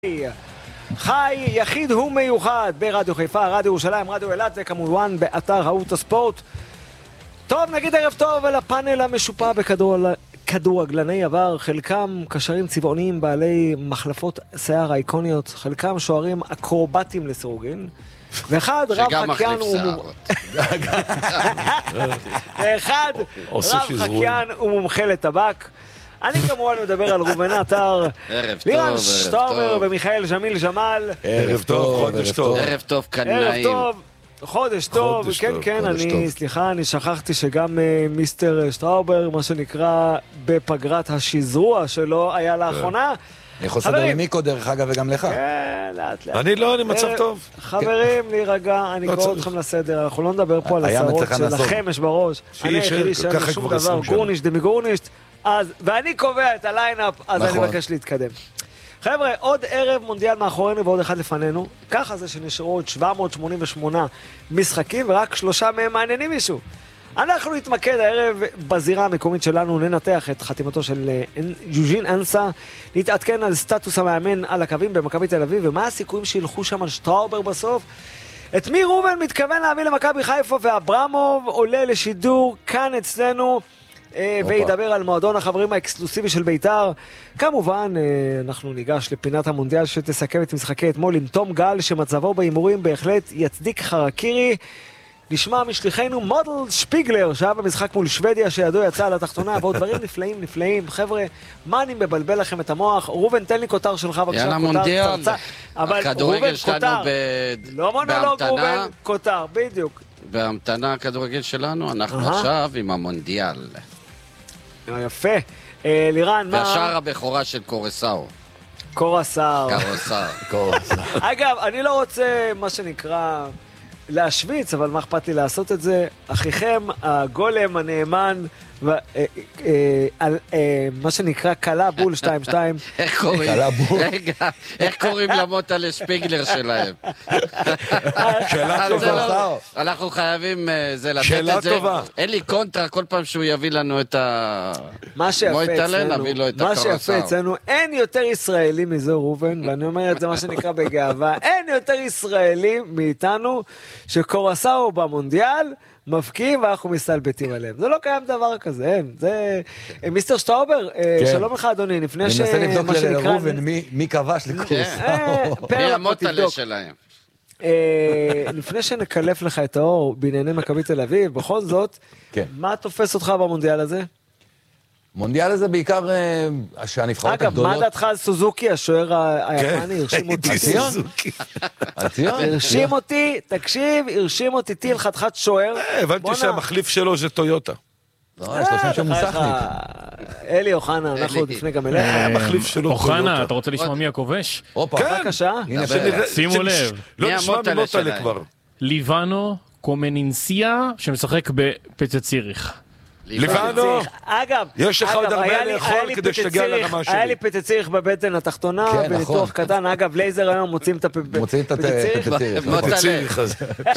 חי יחיד ומיוחד ברדיו חיפה, רדיו ירושלים, רדיו אילת וכמובן באתר ערוץ הספורט. טוב, נגיד ערב טוב אל הפאנל המשופע בכדורגלני עבר, חלקם קשרים צבעוניים בעלי מחלפות שיער אייקוניות, חלקם שוערים אקרובטים לסירוגין, ואחד רב חקיין ומומחה לטבק. אני כמובן מדבר על ראובן עטר, לירן שטאובר ומיכאל ג'מיל ג'מאל. ערב טוב, חודש טוב. ערב טוב, כנאים. ערב טוב, חודש טוב. כן, אני שכחתי שגם מיסטר שטאובר, מה שנקרא בפגרת השזרוע שלו, היה לאחרונה. אני יכול לסדר עם מיקו דרך אגב וגם לך. כן, לאט לאט. אני לא, אני מצב טוב. חברים, להירגע, אני קורא אתכם לסדר, אנחנו לא נדבר פה על השרות שלכם יש בראש. אני היחידי שאין לו שום דבר, גורניש דמי גורנישט. ואני קובע את הליינאפ, אז אני מבקש להתקדם. חבר'ה, עוד ערב מונדיאל מאחורינו ועוד אחד לפנינו. ככה זה שנשארו עוד 788 משחקים, ורק 3 מהם מעניינים מישהו. אנחנו נתמקד הערב בזירה המקומית שלנו, ננתח את חתימתו של יוז'ין אנסה, נתעדכן על סטטוס המאמן על הקווים במכבי תל אביב, ומה הסיכויים שילכו שם על שטראובר בסוף. את מי ראובן מתכוון להביא למכבי חיפה, ואברמוב עולה לשידור כאן אצלנו, וידבר על מועדון החברים האקסקלוסיבי של בית"ר. כמובן, אנחנו ניגש לפינת המונדיאל שתסכם את משחקי אתמול עם תום גל, שמצבו באימורים בהחלט יצדיק חרקירי. נשמע משליחנו מודל שפיגלר, שהיה במשחק מול שוודיה, שידו יצא על התחתונה, ועוד דברים נפלאים. חבר'ה, מה אני מבלבל לכם את המוח? ראובן, תן לי כותר שלך, בבקשה. יאללה, מונדיאל. הכדורגל שלנו לא מונולוג, ראובן, כותר, בדיוק. בהמתנה הכדורגל שלנו, אנחנו עכשיו עם המונדיאל. יפה. לירן, מה? והשער הבכורה של קורסאו. קורסאו. אגב, אני לא רוצה, מה שנקרא, להשוויץ, אבל מה אכפת לי לעשות את זה? אחיכם, הגולם הנאמן, מה שנקרא קלה בול 2-2. איך קוראים למוטה לשפיגלר שלהם? שאלה טובה. אנחנו חייבים לתת את זה. אין לי קונטרה כל פעם שהוא יביא לנו את מה שיפה אצלנו, אין יותר ישראלי מזה ראובן, ואני אומר את זה מה שנקרא בגאווה, אין יותר ישראלי מאיתנו שקורסאו במונדיאל מפקים ואנחנו מסתלבטים עליהם. זה לא קיים דבר כזה, אין. זה... מיסטר שטאובר, שלום לך אדוני, לפני ש... ננסה לבדוק לראובן מי כבש לקורסאו. מי המוטלה שלהם. לפני שנקלף לך את האור בענייני מכבי תל אביב, בכל זאת, מה תופס אותך במונדיאל הזה? מונדיאל הזה בעיקר שהנבחרות הגדולות... אגב, מה דעתך על סוזוקי, השוער היפני, הרשים אותי. הרשים אותי, תקשיב, הרשים אותי טיל חתיכת שוער. הבנתי שהמחליף שלו זה טויוטה. לא, יש לו שם שמוסכניק. אלי אוחנה, אנחנו עוד לפני גם אליך. המחליף שלו אוחנה, אתה רוצה לשמוע מי הכובש? כן, בבקשה. שימו לב. לא נשמע ממוטלה כבר. ליבנו קומנינסיה, שמשחק בפצע ציריך. ליבנו, אגב, יש לך עוד הרבה לאכול כדי שתגיע לרמה שלי. היה לי פצע ציריך בבטן התחתונה, בניתוח קטן. אגב, לייזר היום מוצאים את הפצע ציריך הזה.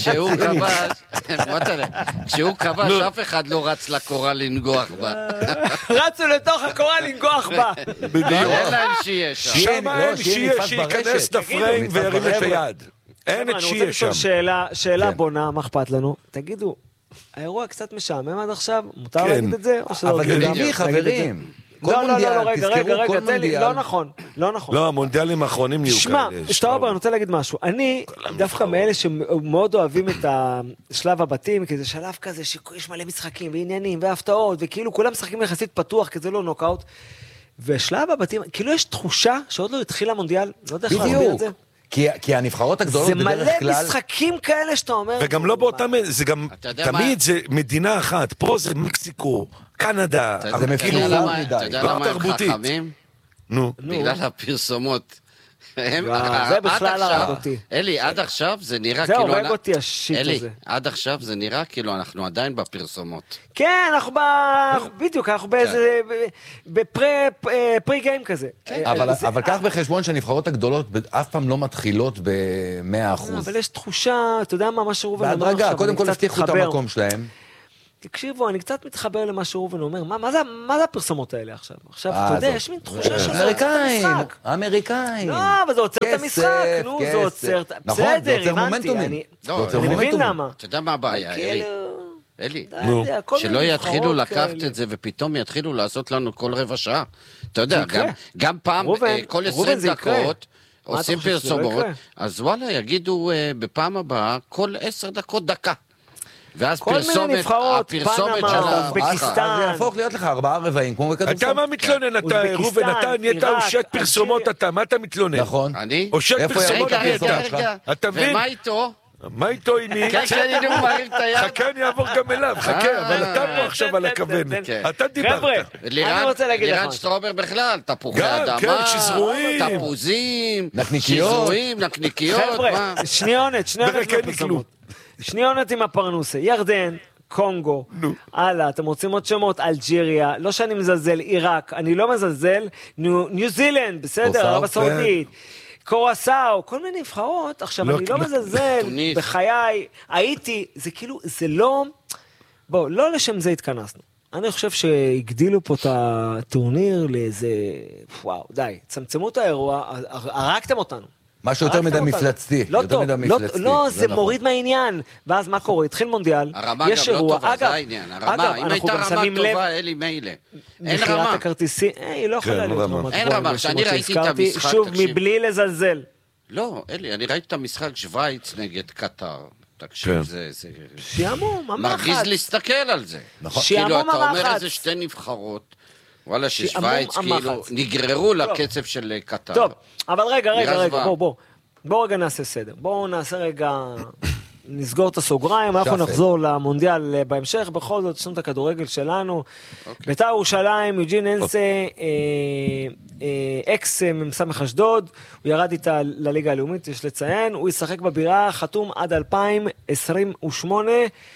כשהוא כבש, אף אחד לא רץ לקורה לנגוח בה. רצו לתוך הקורה לנגוח בה. בדיוק. אין להם שיש שם. שם אין שיש שייכנס לפריים וירים את היד. אין את שיש שם. שאלה בונה, מה אכפת לנו? תגידו, האירוע קצת משעמם עד עכשיו, מותר להגיד את זה? אבל תגידי חברים, לא, רגע, תן לי, לא נכון. לא, המונדיאלים האחרונים נהיו כאלה. שמע, שטאובר, אני רוצה להגיד משהו. אני דווקא מאלה שמאוד אוהבים את השלב הבתים, כי זה שלב כזה שיש מלא משחקים ועניינים והפתעות, וכאילו כולם משחקים יחסית פתוח, כי זה לא נוקאוט. ושלב הבתים, כאילו יש תחושה שעוד לא התחיל המונדיאל, לא יודע איך להסביר את זה. כי הנבחרות הגדולות בדרך כלל... זה מלא משחקים כאלה שאתה אומר... וגם לא באותם... זה גם... תמיד זה מדינה אחת. פה זה מקסיקו, קנדה. זה מפילו מדי. אתה יודע למה הם חכמים? נו. בגלל הפרסומות. זה בכלל הרג אותי. אלי, עד עכשיו זה נראה כאילו... כאילו... זה הורג אותי השיט הזה. אלי, עד עכשיו זה נראה כאילו אנחנו עדיין בפרסומות. כן, אנחנו בדיוק, אנחנו באיזה... בפרי גיים כזה. אבל כך בחשבון שהנבחרות הגדולות אף פעם לא מתחילות ב-100%. אבל יש תחושה, אתה יודע מה שרובן... בהדרגה, קודם כל הבטיחו את המקום שלהם. תקשיבו, אני קצת מתחבר למה שראובן אומר, מה זה הפרסומות האלה עכשיו? עכשיו, אתה יודע, יש מין תחושה שזה עוצר את המשחק. אמריקאים. לא, אבל זה עוצר את המשחק, נו, זה עוצר... נכון, זה עוצר מומנטומים. אני מבין למה. אתה יודע מה הבעיה, אלי? שלא יתחילו לקחת את זה, ופתאום יתחילו לעשות לנו כל רבע שעה. אתה יודע, גם פעם, כל 20 דקות, עושים פרסומות, אז וואלה, יגידו בפעם הבאה, כל 10 דקות דקה. ואז הפרסומת פנמה, אוזבקיסטן. אז זה יהפוך להיות לך 4 רבעים, כמו בכדורסל. אתה מה מתלונן? אתה, ראובן, אתה נהיית אושק פרסומות, אתה, מה אתה מתלונן? נכון. אני? אושק פרסומות, רגע. אתה מבין? ומה איתו? מה איתו עם מי? חכה, אני אעבור גם אליו, חכה, אבל אתה פה עכשיו על הכוונת. אתה דיברת. לירן שטרובר בכלל, תפוחי אדמה, תפוזים, נקניקיות. חבר'ה, שניונת עם הפרנוסה, ירדן, קונגו, הלאה, אתם רוצים עוד שמות, אלג'יריה, לא שאני מזלזל, עיראק, אני לא מזלזל, ניו זילנד, בסדר, ערב הסעודית, קורסאו, כל מיני נבחרות, עכשיו אני לא מזלזל, בחיי, הייתי, זה כאילו, זה לא, בואו, לא לשם זה התכנסנו. אני חושב שהגדילו פה את הטורניר לאיזה, וואו, די, צמצמו את האירוע, הרגתם אותנו. משהו יותר מדי מפלצתי. לא טוב, לא, זה מוריד מהעניין. ואז מה קורה? התחיל מונדיאל, יש אירוע. הרמה גם לא טובה, זה העניין. הרמה, אם הייתה רמה טובה, אלי מילא. אין רמה. היא לא יכולה להיות רמה. אין רמה, כשאני ראיתי את המשחק, שוב, מבלי לזלזל. לא, אלי, אני ראיתי את המשחק שוויץ נגד קטר. תקשיב, זה... שיעמום, ממחץ. מרגיז להסתכל על זה. שיעמום, ממחץ. אתה אומר איזה 2 נבחרות. וואלה, ששוויץ כאילו נגררו לקצב של קטר. טוב, אבל רגע, בוא רגע נעשה סדר. בואו נעשה רגע, נסגור את הסוגריים, אנחנו נחזור למונדיאל בהמשך, בכל זאת, שום את הכדורגל שלנו. בית"ר ירושלים, יוג'ין אנסה, אקס ממסמך אשדוד, הוא ירד איתה לליגה הלאומית, יש לציין, הוא ישחק בבירה, חתום עד 2028.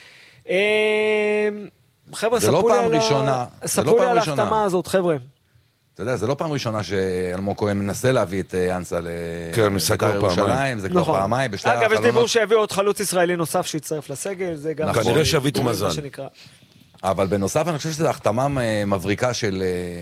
חבר'ה, ספרו לי על ההחתמה הזאת, חבר'ה. אתה יודע, זה לא פעם ראשונה שאלמוג כהן מנסה להביא את אנסה לבית"ר ירושלים, זה כבר פעמיים. אגב, יש דיבור שהביאו עוד חלוץ ישראלי נוסף שיצטרף לסגל, זה גם... כנראה שביט מזל. אבל בנוסף אני חושב שזו החתמה מבריקה של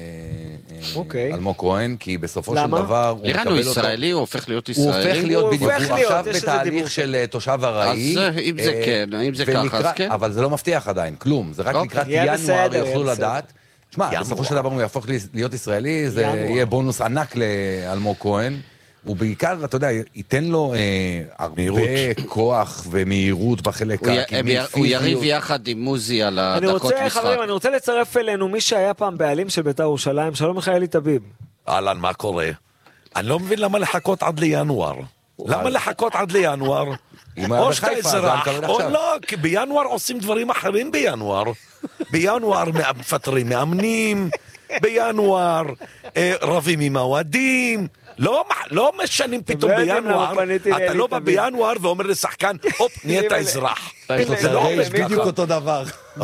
אלמוג כהן, כי בסופו של דבר... לירן הוא ישראלי, הוא הופך להיות ישראלי? הוא הופך להיות בדיוק, הוא עכשיו בתהליך של תושב ארעי. אז אם זה כן, אם זה ככה, אז כן. אבל זה לא מבטיח עדיין, כלום. זה רק לקראת ינואר יוכלו לדעת. תשמע, בסופו של דבר הוא יהפוך להיות ישראלי, זה יהיה בונוס ענק לאלמוג כהן. הוא בעיקר, אתה יודע, ייתן לו הרבה כוח ומהירות בחלק הקדמי. הוא יריב יחד עם מוזי על הדקות משחק. חברים, אני רוצה לצרף אלינו מי שהיה פעם בעלים של בית"ר ירושלים, שלום מיכאלי טביב. אהלן, מה קורה? אני לא מבין למה לחכות עד לינואר. למה לחכות עד לינואר? או שאתה אזרח, או לא, כי בינואר עושים דברים אחרים בינואר. בינואר מפטרים מאמנים, בינואר רבים עם האוהדים. לא משנים פתאום בינואר, אתה לא בא בינואר ואומר לשחקן, הופ, נהיית אזרח. זה לא עובד בדיוק אותו דבר.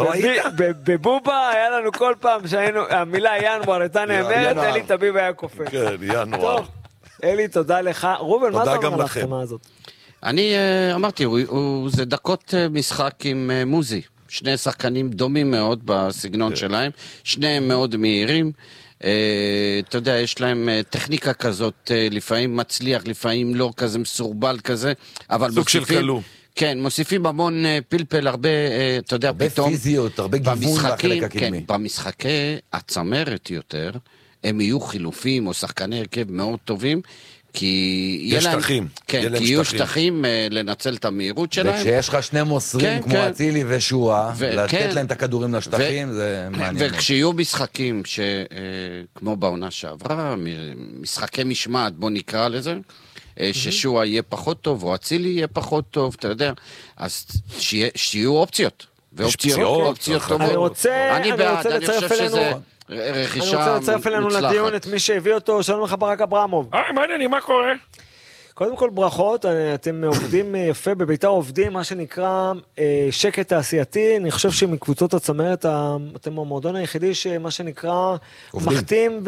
בבובה היה לנו כל פעם שהמילה ינואר הייתה נאמרת, אלי טביב היה קופץ. כן, ינואר. טוב, אלי, תודה לך. ראובן, מה אתה אומר על ההחתמה הזאת? אני אמרתי, זה דקות משחק עם מוזי. 2 שחקנים דומים מאוד בסגנון שלהם, שניהם מאוד מהירים. אתה יודע, יש להם טכניקה כזאת, לפעמים מצליח, לפעמים לא, כזה מסורבל כזה, אבל סוג של כלוא. כן, מוסיפים המון פלפל, הרבה, אתה יודע, פתאום... הרבה פיזיות, הרבה גיוון בחלק הקדמי. כן, במשחקי הצמרת יותר, הם יהיו חילופים או שחקני הרכב מאוד טובים, כי יש שטחים. כן, כי יהיו שטחים לנצל את המהירות שלהם. וכשיש לך 2 מוסרים כמו אצילי ושועה, לתת להם את הכדורים לשטחים, זה מעניין. וכשיהיו משחקים כמו בעונה שעברה, משחקי משמעת, בוא נקרא לזה, ששועה יהיה פחות טוב, או אצילי יהיה פחות טוב, אתה יודע, אז שיהיו אופציות. ואופציות טובות. אני בעד, אני חושב שזה... רכישה מוצלחת. אני רוצה לצרף אלינו לדיון את מי שהביא אותו, שלום לך ברק אברמוב. מה העניינים, מה קורה? קודם כל ברכות, אתם עובדים יפה, בבית"ר עובדים, מה שנקרא שקט תעשייתי, אני חושב שמקבוצות הצמרת, אתם המועדון היחידי שמה שנקרא מחתים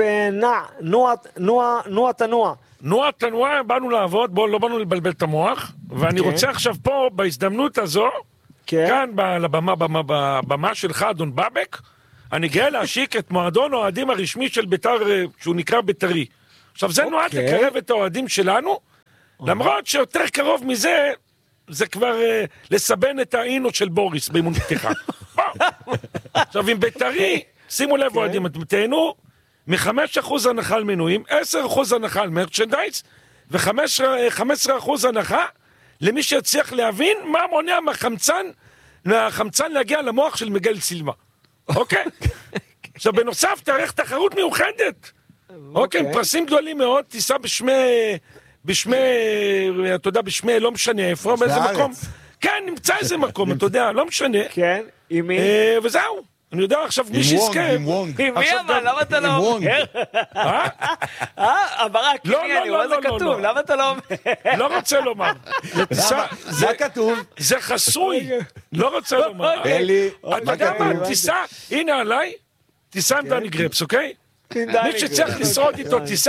נוע תנוע, באנו לעבוד, לא באנו לבלבל את המוח, ואני רוצה עכשיו פה, בהזדמנות הזו, כאן בבמה שלך, אדון בבק, אני גאה להשיק את מועדון האוהדים הרשמי של ביתר, שהוא נקרא בית"רי. עכשיו, זה נועד לקרב את האוהדים שלנו, למרות שיותר קרוב מזה, זה כבר לסבן את האינו של בוריס באימון פתיחה. עכשיו, עם בית"רי, שימו לב, אוהדים, אתם תהנו מ5% הנחה על מנויים, 10% הנחה על מרצ'נדייז, ו15% הנחה למי שיצליח להבין מה מונע מהחמצן להגיע למוח של מיגל סילבה. אוקיי? עכשיו, בנוסף, תארך תחרות מיוחדת. אוקיי, פרסים גדולים מאוד, תיסע בשמי, אתה יודע, בשמי, לא משנה איפה, באיזה מקום. כן, נמצא איזה מקום, אתה יודע, לא משנה. כן, עם מי? וזהו. אני יודע עכשיו מי שיזכה. עם מי אבל? למה אתה לא אומר? ברק, מה זה כתוב? למה אתה לא אומר? לא רוצה לומר. זה כתוב. זה חסוי. לא רוצה לומר. אלי, אתה יודע מה? תיסע, הנה עליי, תיסע עם דני גרפס, אוקיי? מי שצריך לשרוד איתו תיסע,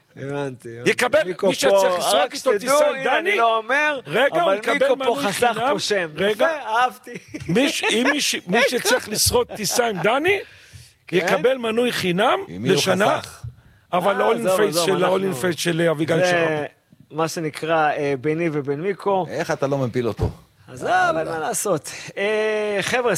יקבל, מי שצריך לשרוד איתו תיסע עם דני, אני לא אומר, אבל מיקו פה חסך פה שם. רגע, אהבתי. מי שצריך לשרוד תיסע עם דני, יקבל מנוי חינם לשנה, אבל האולין פייס של אביגל שרב. מה שנקרא ביני ובין מיקו. איך אתה לא מפיל אותו? אז אבל מה לעשות. חבר'ה,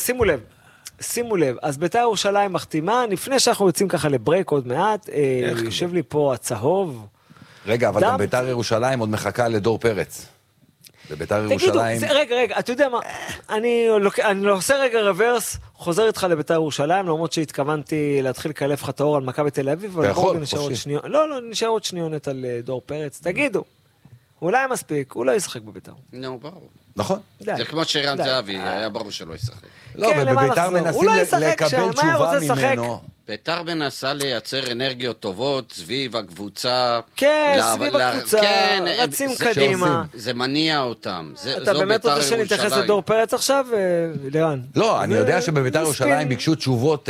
שימו לב, אז בית"ר ירושלים מחתימה, לפני שאנחנו יוצאים ככה לברייק עוד מעט, יושב לי פה הצהוב. רגע, אבל גם בית"ר ירושלים עוד מחכה לדור פרץ. בבית"ר ירושלים... תגידו, רגע, אתה יודע מה, אני עושה רגע רוורס, חוזר איתך לבית"ר ירושלים, למרות שהתכוונתי להתחיל לקלף לך את האור על מכבי תל אביב, אתה יכול, נשאר עוד שניונת על דור פרץ, תגידו, אולי מספיק, הוא לא ישחק בבית"ר. נו, ברור. נכון. זה כמו שרן זהבי, היה ברור שלא ישחק. לא, ובבית"ר מנסים לקבל תשובה ממנו. בית"ר מנסה לייצר אנרגיות טובות סביב הקבוצה. כן, סביב הקבוצה, רצים קדימה. זה מניע אותם. אתה באמת רוצה שנתייחס לדור פרץ עכשיו, לירן? לא, אני יודע שבבית"ר ירושלים ביקשו תשובות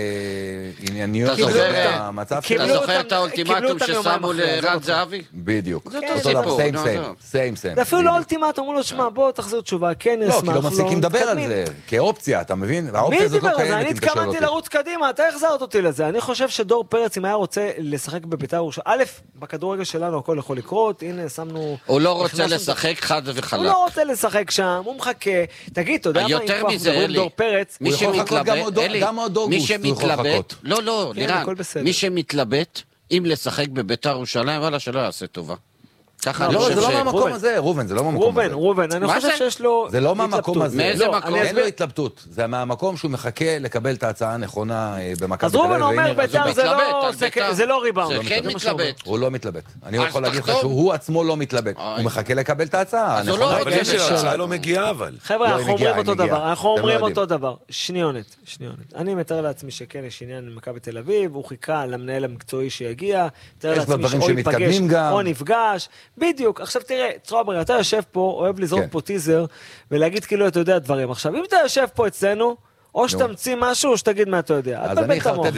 ענייניות. אתה זוכר את האולטימטום ששמו לרן זהבי? בדיוק. זה אותו סיפור. סיים. זה אפילו לא אולטימטום, אמרו לו, שמע, בוא תחזיר תשובה, כן נשמח. לא, כי לא מפסיקים לדבר על זה, כאופציה, אתה מבין? מי דיבר על זה? אני התכוונתי לרוץ קדימה, אתה החזרת אותי לזה. אני חושב שדור פרץ, אם היה רוצה לשחק בבית"ר ירושלים, א', בכדורגל שלנו הכל יכול לקרות, הנה שמנו... הוא לא רוצה לשחק חד וחלק. הוא לא רוצה לשחק שם, הוא מחכה. תגיד, אתה יודע מה, אם כבר מדברים דור פרץ... הוא יכול לחכות גם עוד אוגוסט, הוא יכול לחכות. לא, לירן, מי שמתלבט, אם לשחק בבית"ר ירושלים, וואלה, שלא יעשה טובה. לא, זה לא מהמקום הזה, רובן, זה לא מהמקום הזה. רובן, אני חושב שיש לו... זה לא מהמקום הזה. מאיזה מקום? אין לו התלבטות. זה מהמקום שהוא מחכה לקבל את ההצעה הנכונה במכבי תל אביב. אז רובן אומר, בית"ר זה לא ריבאונד. זה כן מתלבט. הוא לא מתלבט. אני יכול להגיד לך שהוא עצמו לא מתלבט. הוא מחכה לקבל את ההצעה. אבל יש ההצעה לא מגיעה, אבל. חבר'ה, אנחנו אומרים אותו דבר. שניונת. אני מתאר לעצמי שכן יש עניין במכבי תל אביב, הוא חיכה למנהל המקצועי שיגיע, מתאר לעצמי שאו ייפגש או נפגש. בדיוק, עכשיו תראה, צרובר, אתה יושב פה, אוהב לזרוק פה טיזר, ולהגיד כאילו אתה יודע דברים. עכשיו, אם אתה יושב פה אצלנו, או שתמציא משהו, או שתגיד מה אתה יודע. אז אני חרטט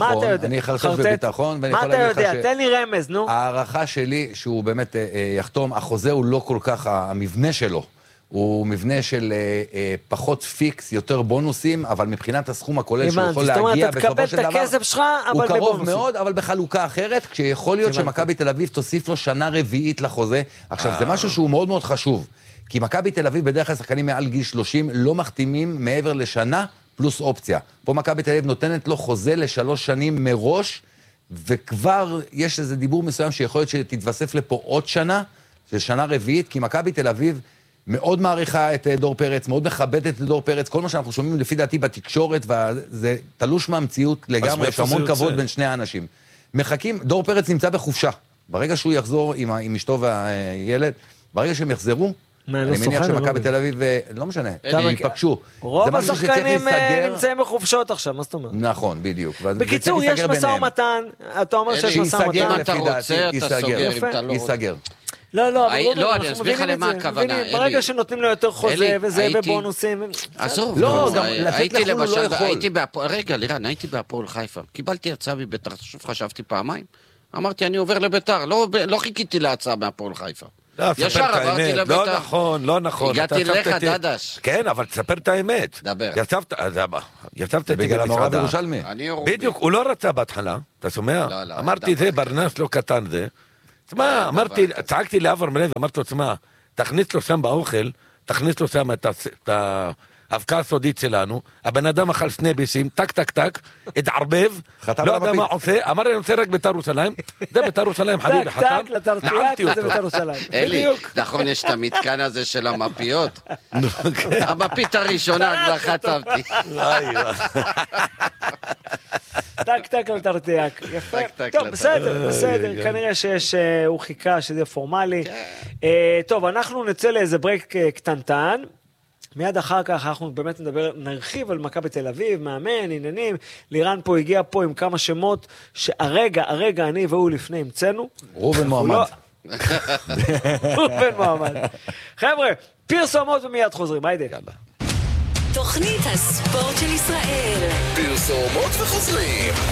בביטחון, מה אתה יודע? תן לי רמז, נו. הערכה שלי, שהוא באמת יחתום, החוזה הוא לא כל כך, המבנה שלו, הוא מבנה של פחות פיקס, יותר בונוסים, אבל מבחינת הסכום הכולל שהוא יכול להגיע בסופו של דבר, הוא קרוב מאוד, אבל בחלוקה אחרת, כשיכול להיות שמכבי תל אביב תוסיף לו שנה רביעית לחוזה. עכשיו, זה משהו שהוא מאוד מאוד חשוב, כי מכבי תל אביב בדרך כלל שחקנים מעל גיל 30 לא מחתימים מעבר לשנה פלוס אופציה. פה מכבי תל אביב נותנת לו חוזה ל3 שנים מראש, וכבר יש איזה דיבור מסוים שיכול להיות שתתווסף לפה עוד שנה, של שנה רביעית, כי מכבי תל אביב מאוד מעריכה את דור פרץ, מאוד מכבדת את דור פרץ, כל מה שאנחנו שומעים לפי דעתי בתקשורת, וזה תלוש מהמציאות לגמרי, יש המון כבוד בין שני האנשים. מחכים, דור פרץ נמצא בחופשה, ברגע שהוא יחזור עם אשתו והילד, ברגע שהם יחזרו, אני מניח שמכבי תל אביב, לא משנה, ייפגשו. רוב השחקנים נמצאים בחופשות עכשיו, מה זאת אומרת? נכון, בדיוק. בקיצור, יש משא ומתן, אתה אומר שיש משא ומתן. אם אתה רוצה, אתה סוגר, אם אתה לא רוצה. ייסגר. לא, אני אסביר לך למה הכוונה. ברגע שנותנים לו יותר חוזה וזה ובונוסים. עזוב, הייתי למשל, רגע לירן, הייתי בהפועל חיפה, קיבלתי הצעה מבית"ר, שוב חשבתי פעמיים, אמרתי אני עובר לבית"ר, לא חיכיתי להצעה מהפועל חיפה. ישר עברתי לביתר. לא נכון. הגעתי לך, דדש. כן, אבל תספר את האמת. דבר. יצבת בגלל המעורב ירושלמי. בדיוק, הוא לא רצה בהתחלה, אתה שומע? אמרתי, זה ברנס לא קטן זה. תשמע, צעקתי לאבר מלב, אמרתי לו, תשמע, תכניס לו שם באוכל, תכניס לו שם את האבקה הסודית שלנו, הבן אדם אכל 2 ביסים, טק, התערבב, לא יודע מה עושה, אמר לי, אני רוצה רק בית"ר ירושלים, זה בית"ר ירושלים, חביבי, חתם, נעלתי אותו. אלי, נכון, יש את המתקן הזה של המפיות? המפית הראשונה כבר חטפתי. טק לתרטיאק, יפה. טוב, בסדר, כנראה שהוא חיכה שזה יהיה פורמלי. טוב, אנחנו נצא לאיזה ברייק קטנטן. מיד אחר כך אנחנו באמת נרחיב על מכבי תל אביב, מאמן, עניינים. לירן פה הגיע פה עם כמה שמות שהרגע אני והוא לפני המצאנו. ראובן מועמד. ראובן מועמד. חבר'ה, פרסומות ומיד חוזרים, היידה. תוכנית הספורט של ישראל. פרסומות וחוזרים.